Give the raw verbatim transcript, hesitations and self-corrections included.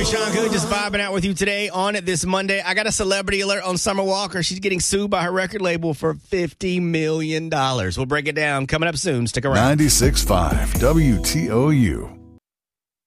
boy Sean Good just vibing out with you today on this Monday. I got a celebrity alert on Summer Walker. She's getting sued by her record label for fifty million dollars. We'll break it down coming up soon. Stick around. ninety-six point five W T O U.